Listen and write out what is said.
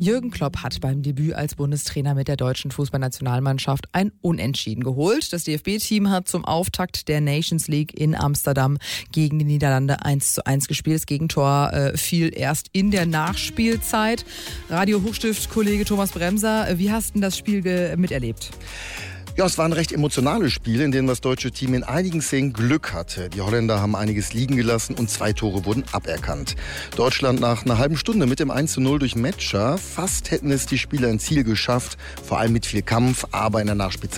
Jürgen Klopp hat beim Debüt als Bundestrainer mit der deutschen Fußballnationalmannschaft ein Unentschieden geholt. Das DFB-Team hat zum Auftakt der Nations League in Amsterdam gegen die Niederlande 1:1 gespielt. Das Gegentor fiel erst in der Nachspielzeit. Radio Hochstift-Kollege Thomas Bremser, wie hast du das Spiel miterlebt? Ja, es war ein recht emotionales Spiel, in dem das deutsche Team in einigen Szenen Glück hatte. Die Holländer haben einiges liegen gelassen und 2 Tore wurden aberkannt. Deutschland nach einer halben Stunde mit dem 1:0 durch Metscher. Fast hätten es die Spieler ins Ziel geschafft, vor allem mit viel Kampf, aber in der Nachspielzeit